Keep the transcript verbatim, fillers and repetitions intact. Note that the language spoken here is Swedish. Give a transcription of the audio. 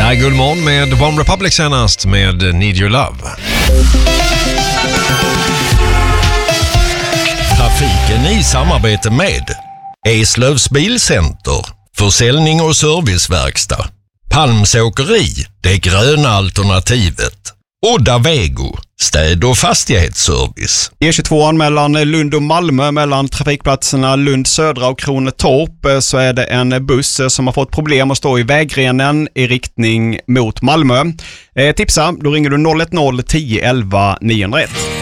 Här är Guldmorgon med One Republic senast med Need Your Love. Trafiken i samarbete med Eslövs Bilcenter, försäljning och serviceverkstad. Palms Åkeri, det gröna alternativet. Udda Vego, städ- och fastighetsservice. E tjugotvå mellan Lund och Malmö, mellan trafikplatserna Lund södra och Kronetorp, så är det en buss som har fått problem att stå i vägrenen i riktning mot Malmö. Eh, tipsa, då ringer du noll ett noll tio elva niohundraett.